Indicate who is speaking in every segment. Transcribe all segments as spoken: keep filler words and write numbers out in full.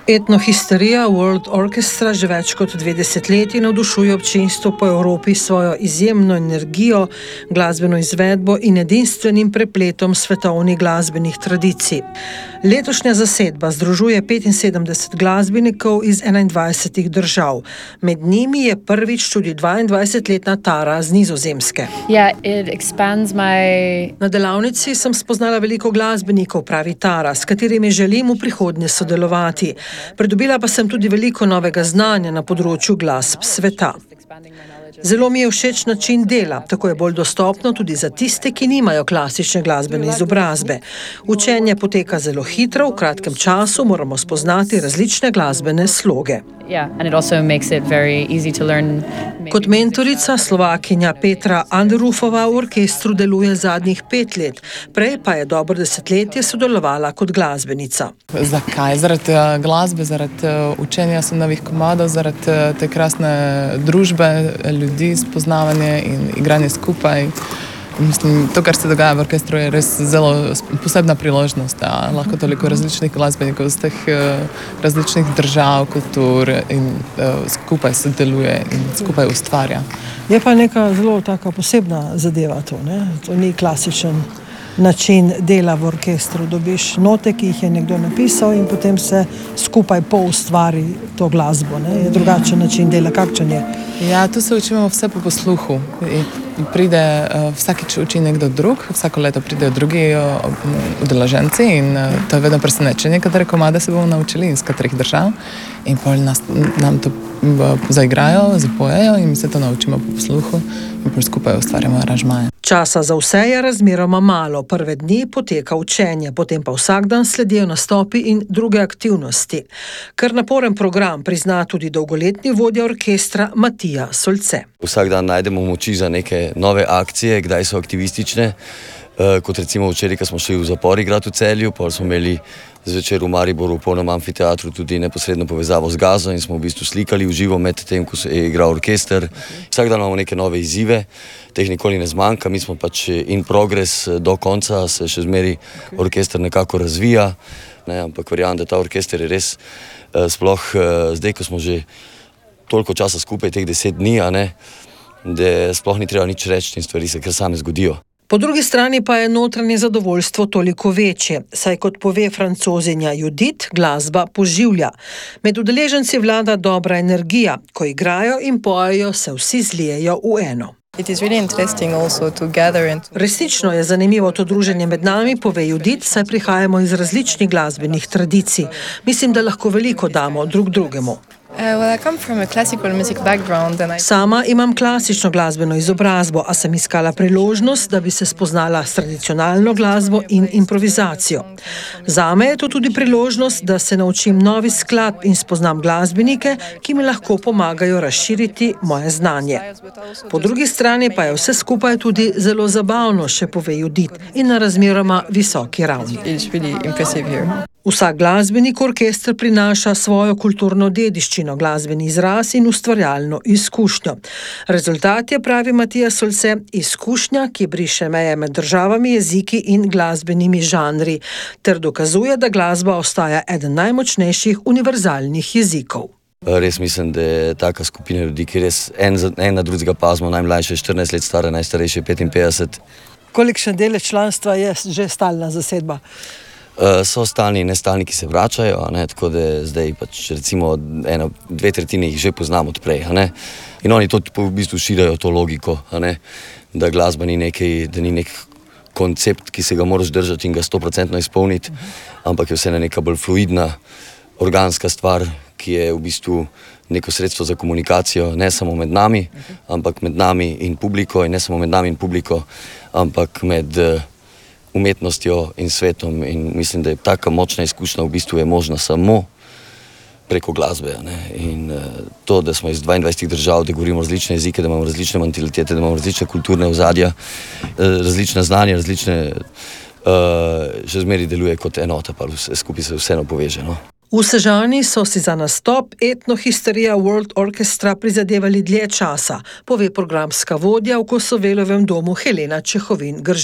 Speaker 1: Etnohisterija World Orchestra že več kot dve desetletji navdušuje občinstvo po Evropi s svojo izjemno energijo, glasbeno izvedbo in edinstvenim prepletom svetovnih glasbenih tradicij. Letošnja zasedba združuje petinsedemdeset glasbenikov iz enaindvajsetih držav. Med njimi je prvič tudi dvaindvajsetletna Tara z Nizozemske.
Speaker 2: Yeah, it expands my...
Speaker 1: Na delavnici sem spoznala veliko glasbenikov, pravi Tara, s katerimi želim v prihodnje sodelovati. Pridobila pa sem tudi veliko novega znanja na področju glasb sveta. Zelo mi je všeč način dela, tako je bolj dostopno tudi za tiste, ki nimajo klasične glasbene izobrazbe. Učenje poteka zelo hitro, v kratkem času moramo spoznati različne glasbene sloge.
Speaker 2: Yeah, and it also makes it very easy to learn.
Speaker 1: Kot mentorica Slovakinja Petra Anderufova v orkestru deluje zadnjih pet let, prej pa je dobro desetletje sodelovala kot glasbenica.
Speaker 3: Zakaj? Zaradi uh, glasbe, zaradi uh, učenja se novih komadov, zaradi uh, te krasne družbe, ljudi, spoznavanje in igranje skupaj. Mislim, to, kar se dogaja v orkestru, je res zelo posebna priložnost, da lahko toliko različnih glasbenikov z teh uh, različnih držav, kultur in uh, skupaj sodeluje in skupaj ustvarja.
Speaker 1: Je pa neka zelo taka posebna zadeva to, ne? To ni klasičen način dela v orkestru. Dobiš note, ki jih je nekdo napisal in potem se skupaj poustvari to glasbo, ne? Je drugačen način dela, kakšen je?
Speaker 3: Ja, tu se učimo vse po posluhu. Pride, uh, vsakič uči nekdo drug, vsako leto pridejo drugi uh, udeleženci in uh, to je vedno presenečenje, katere komade se bomo naučili in iz katerih držav. In pol nas, nam to uh, zaigrajo, zapojejo in mi se to naučimo po posluhu in pol skupaj ustvarjamo aranžmaje.
Speaker 1: Časa za vse je razmeroma malo. Prve dni poteka učenje, potem pa vsak dan sledijo nastopi in druge aktivnosti. Ker naporen program prizna tudi dolgoletni vodja orkestra Matija Solce.
Speaker 4: Vsak dan najdemo moči za neke nove akcije, kdaj so aktivistične, e, kot recimo včeraj, ko smo šli v zapor igrati v Celju, pa smo imeli zvečer v Mariboru v polnem amfiteatru tudi neposredno povezavo z Gazo in smo v bistvu slikali v živo med tem, ko se je igral orkester. Vsak dan imamo neke nove izzive, teh nikoli ne zmanjka, mi smo pač in progres do konca, se še zmeri orkester nekako razvija, ne, ampak verjamem, da ta orkester je res e, sploh e, zdaj, ko smo že toliko časa skupaj, teh deset dni, a ne, da sploh ni treba nič reči in stvari se kar same zgodijo.
Speaker 1: Po drugi strani pa je notranje zadovoljstvo toliko večje, saj kot pove Francozinja Judith, glasba poživlja. Med udeleženci vlada dobra energija, ko igrajo in pojejo, se vsi zlijejo v eno. Resnično je zanimivo to druženje med nami, pove Judith, saj prihajamo iz različnih glasbenih tradicij. Mislim, da lahko veliko damo drug drugemu. Sama imam klasično glasbeno izobrazbo, a sem iskala priložnost, da bi se spoznala s tradicionalno glasbo in improvizacijo. Zame je to tudi priložnost, da se naučim novi skladb in spoznam glasbenike, ki mi lahko pomagajo razširiti moje znanje. Po drugi strani pa je vse skupaj tudi zelo zabavno, še pove Judith, in na razmeroma visoki ravni. Vsak glasbenik orkester prinaša svojo kulturno dediščino, glasbeni izraz in ustvarjalno izkušnjo. Rezultat je, pravi Matija Solce, izkušnja, ki briše meje med državami, jeziki in glasbenimi žanri, ter dokazuje, da glasba ostaja eden najmočnejših univerzalnih jezikov.
Speaker 4: Res mislim, da je taka skupina ljudi, ki res en, en na drugega pazimo, najmlajše je štirinajst let stara, najstarejše je petinpetdeset.
Speaker 1: Kolikšen delež članstva je že stalna zasedba?
Speaker 4: Uh, so stalni in nestalni, ki se vračajo, ne, tako da zdaj pač recimo eno, dve tretjine jih že poznam odprej, ne, in oni to v bistvu širajo to logiko, ne, da glasba ni nekaj, da ni nek koncept, ki se ga moraš držati in ga stoprocentno izpolniti, ampak je vse neka bolj fluidna, organska stvar, ki je v bistvu neko sredstvo za komunikacijo, ne samo med nami, ampak med nami in publiko, in ne samo med nami in publiko, ampak med uh, umetnostjo in svetom, in mislim, da je taka močna izkušnja v bistvu je možna samo preko glasbe, ne? In uh, to, da smo iz dvaindvajsetih držav, da govorimo različne jezike, da imamo različne mentalitete, da imamo različne kulturne ozadja, različne znanja, različne, uh, še zmeri deluje kot enota, pa vse skupaj se vseeno poveže, no?
Speaker 1: V Sežani so si za nastop Etnohisterija World Orchestra prizadevali dlje časa, pove programska vodja v Kosovelovem domu Helena Čehovin Grželj.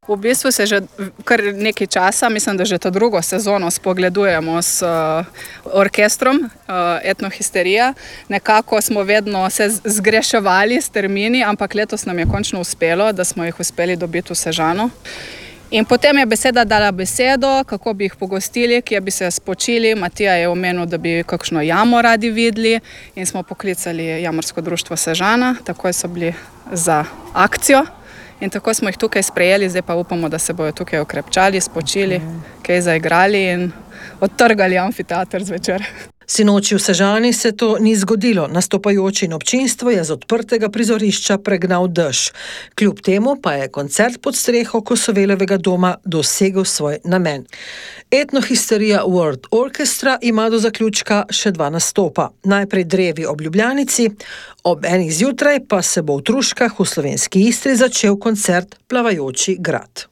Speaker 5: V bistvu se že kar nekaj časa, mislim, da že to drugo sezono spogledujemo s uh, orkestrom uh, Etnohisterija. Nekako smo vedno se zgreševali s termini, ampak letos nam je končno uspelo, da smo jih uspeli dobiti v Sežano. In potem je beseda dala besedo, kako bi jih pogostili, kje bi se spočili. Matija je omenil, da bi kakšno jamo radi videli in smo poklicali Jamarsko društvo Sežana, takoj so bili za akcijo. In tako smo jih tukaj sprejeli, zdaj pa upamo, da se bojo tukaj okrepčali, spočili, kaj zaigrali in odtrgali amfiteater zvečer.
Speaker 1: Sinoči v Sežani se to ni zgodilo, nastopajoči in občinstvo je z odprtega prizorišča pregnal dež. Kljub temu pa je koncert pod streho Kosovelovega doma dosegel svoj namen. Etnohisterija World Orchestra ima do zaključka še dva nastopa. Najprej drevi ob Ljubljanici, ob enih zjutraj pa se bo v Truškah v Slovenski Istri začel koncert Plavajoči grad.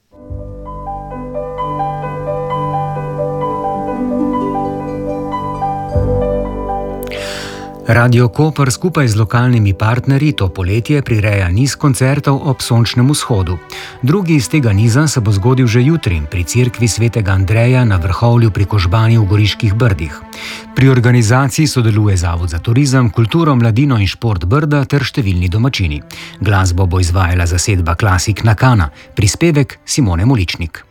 Speaker 6: Radio Koper skupaj z lokalnimi partnerji to poletje prireja niz koncertov ob sončnem vzhodu. Drugi iz tega niza se bo zgodil že jutri pri cerkvi svetega Andreja na Vrhovlju pri Kožbani v Goriških Brdih. Pri organizaciji sodeluje Zavod za turizem, kulturo, mladino in šport Brda ter številni domačini. Glasbo bo izvajala zasedba Klasik Nakana, prispevek Simone Moličnik.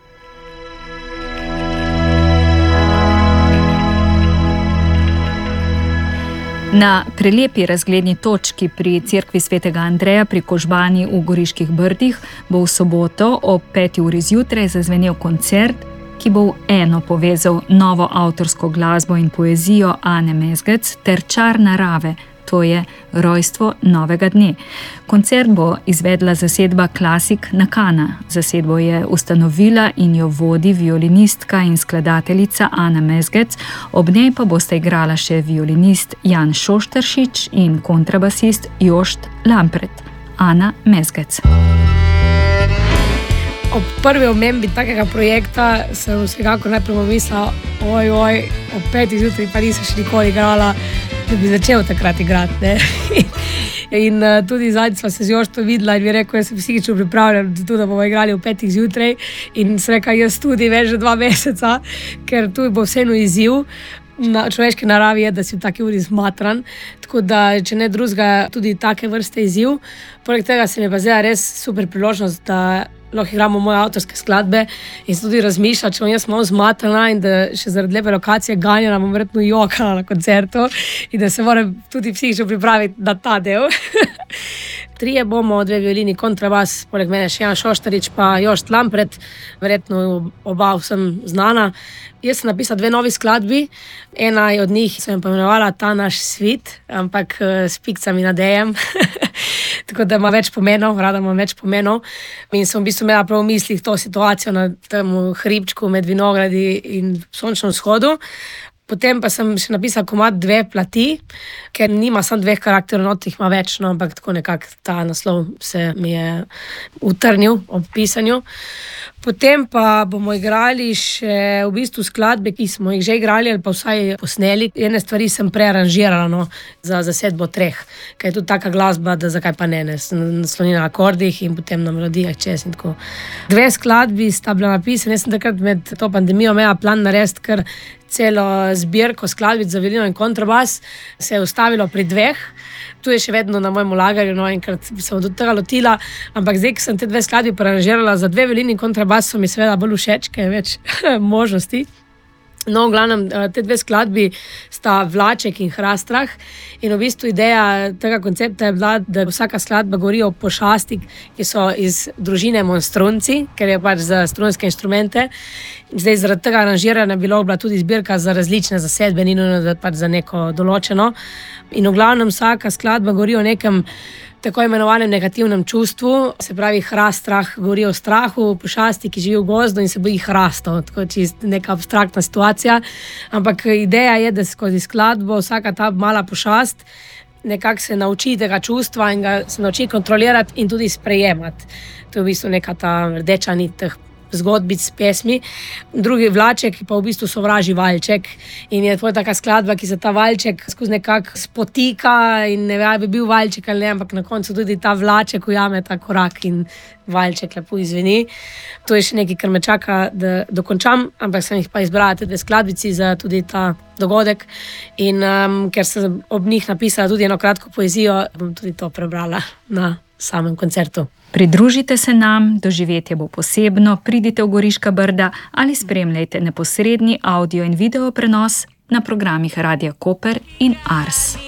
Speaker 7: Na prelepi razgledni točki pri cerkvi svetega Andreja pri Kožbani v Goriških Brdih bo v soboto ob peti uri zjutraj zazvenel koncert, ki bo v eno povezal novo avtorsko glasbo in poezijo Ane Mezgec ter čar narave, to je rojstvo novega dne. Koncert bo izvedla zasedba Klasik Nakana. Zasedbo je ustanovila in jo vodi violinistka in skladateljica Ana Mezgec, ob njej pa bosta igrala še violinist Jan Šošteršič in kontrabasist Jošt Lampret. Ana Mezgec.
Speaker 8: Ob prvi omembi takega projekta sem vsekako najprej pomislila, oj, oj, ob petih zjutraj pa nisem še nikoli igrala, da bi začel takrat igrati. Ne? In uh, tudi zadnjič sva se z Joštom videla in mi rekel, jaz sem psihično pripravljen, da bomo igrali ob petih zjutraj. In sem rekla, jaz tudi več že dva meseca, ker tu bo vseeno izziv. Na človeški naravi je, da si v taki uri zmatran, tako da, če ne drugega, tudi take vrste izziv. Poleg tega se mi pa zdaj res super priložnost, da lahko igramo moje avtorske skladbe in se tudi razmišlja, če bom jaz malo zmatrana in da še zaradi lepe lokacije ganjena, bom verjetno jokala na koncertu in da se moram tudi psihično pripraviti na ta del. Trije bomo, dve violini, kontrabas, poleg mene še Jan Šoštarič pa Jošt Lampret, verjetno oba vsem znana. Jaz sem napisala dve novi skladbi, ena od njih sem pomenovala Ta naš svit, ampak s pikcami na dejem. Tako da ima več pomenov, rada ima več pomenov. In sem v bistvu imela prav v mislih to situacijo na tem hribčku med vinogradi in sončnem vzhodu. Potem pa sem še napisala komad dve plati, ker nima samo dveh karakterov, not jih ima več, no, ampak tako nekako ta naslov se mi je utrnil ob pisanju. Potem pa bomo igrali še v bistvu skladbe, ki smo jih že igrali ali pa vsaj posneli. Ene stvari sem prearanžirala, no, za zasedbo treh, ker je tudi taka glasba, da zakaj pa ne, ne, nasloni na akordih in potem na melodijah čez in tako. Dve skladbi sta bila napisane, jaz sem takrat med to pandemijo imela plan narediti kar celo zbirko skladbic za violino in kontrabas, se je ustavilo pri dveh. Tu je še vedno na mojem lagarju, no, enkrat sem od tega lotila, ampak zdaj, ki sem te dve skladbi prearanžirala za dve violini in kontrabas, so mi seveda bolj všeč, ker je več možnosti. No, v glavnem, te dve skladbi sta Vlaček in Hrastrah in v bistvu ideja tega koncepta je bila, da vsaka skladba govori o pošastih, ki so iz družine monstrunci, ker je pač za strunske inštrumente. Zdaj, zaradi tega aranžiranja je bila tudi zbirka za različne zasedbe, ni nujno, da pač za neko določeno. In v glavnem vsaka skladba govori o nekem tako imenovanem negativnem čustvu, se pravi Hrastrah govori o strahu, pošasti, ki živi v gozdu in se boji hrastov, tako čist neka abstraktna situacija, ampak ideja je, da skozi skladbo vsaka ta mala pošast nekako se nauči tega čustva in ga se nauči kontrolirati in tudi sprejemati. To je v bistvu neka ta rdeča nit teh zgodbic, pesmi. Drugi vlaček pa v bistvu sovraži valček in je to taka skladba, ki se ta valček skozi nekako spotika in ne ve, ali bi bil valček ali ne, ampak na koncu tudi ta vlaček ujame ta korak in valček lepo izveni. To je še nekaj, kar me čaka, da dokončam, ampak sem jih pa izbrala te dve skladbici za tudi ta dogodek in um, ker sem ob njih napisala tudi eno kratko poezijo, bom tudi to prebrala na samem koncertu.
Speaker 7: Pridružite se nam, doživetje bo posebno, pridite v Goriška Brda ali spremljajte neposredni audio in video prenos na programih Radia Koper in Ars.